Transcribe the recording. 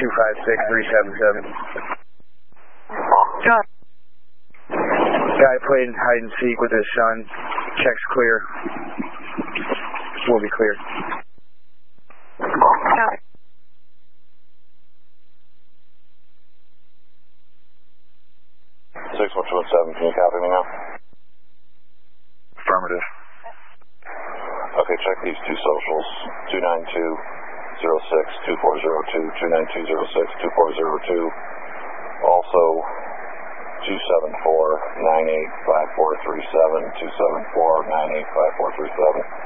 Got it. Guy playing hide and seek with his son. Checks clear. Will be clear. Got it. Can you copy me now? Affirmative. Okay, check these two socials. 292-06-2402, 292-06-2402. Also, 274-98-5437, 274-98-5437.